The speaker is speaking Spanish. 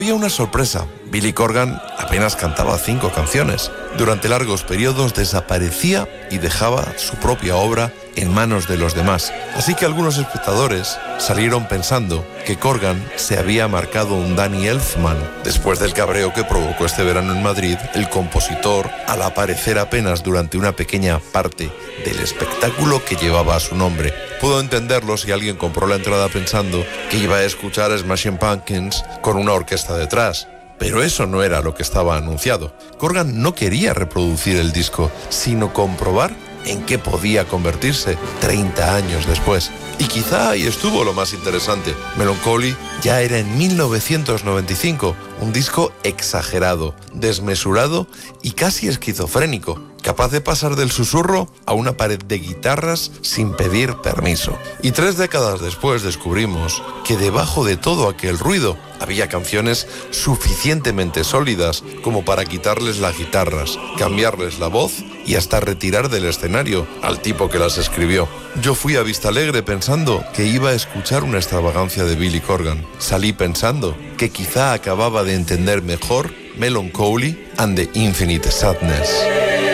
Había una sorpresa. Billy Corgan apenas cantaba 5 canciones. Durante largos periodos desaparecía y dejaba su propia obra en manos de los demás. Así que algunos espectadores salieron pensando que Corgan se había marcado un Danny Elfman. Después del cabreo que provocó este verano en Madrid, el compositor, al aparecer apenas durante una pequeña parte del espectáculo que llevaba su nombre. Puedo entenderlo si alguien compró la entrada pensando que iba a escuchar a Smashing Pumpkins con una orquesta detrás. Pero eso no era lo que estaba anunciado. Corgan no quería reproducir el disco, sino comprobar en qué podía convertirse 30 años después. Y quizá ahí estuvo lo más interesante. Melancholy ya era en 1995, un disco exagerado, desmesurado y casi esquizofrénico, capaz de pasar del susurro a una pared de guitarras sin pedir permiso. Y 3 décadas después descubrimos que debajo de todo aquel ruido había canciones suficientemente sólidas como para quitarles las guitarras, cambiarles la voz y hasta retirar del escenario al tipo que las escribió. Yo fui a Vista Alegre pensando que iba a escuchar una extravagancia de Billy Corgan. Salí pensando que quizá acababa de entender mejor Melancholy and the Infinite Sadness.